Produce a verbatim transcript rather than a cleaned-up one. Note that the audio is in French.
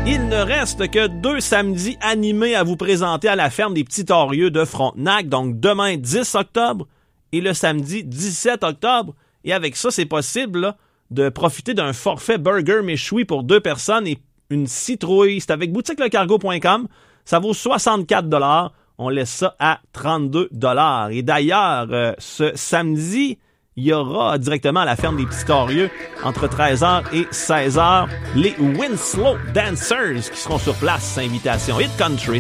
Il ne reste que deux samedis animés à vous présenter à la ferme des Petits Torieux de Frontenac. Donc demain dix octobre et le samedi dix-sept octobre. Et avec ça, c'est possible là, de profiter d'un forfait burger méchoui pour deux personnes et une citrouille. C'est avec boutique le cargo point com. Ça vaut soixante-quatre dollars. On laisse ça à trente-deux dollars. Et d'ailleurs, euh, ce samedi, il y aura directement à la ferme des Petits Torieux, entre treize heures et seize heures, les Winslow Dancers qui seront sur place. Invitation Hit Country.